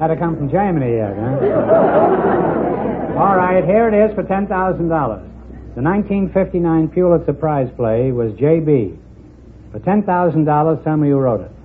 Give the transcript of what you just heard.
Had to come from Germany yet, huh? All right, here it is for $10,000. The 1959 Pulitzer Prize play was J.B. For $10,000, tell me who wrote it.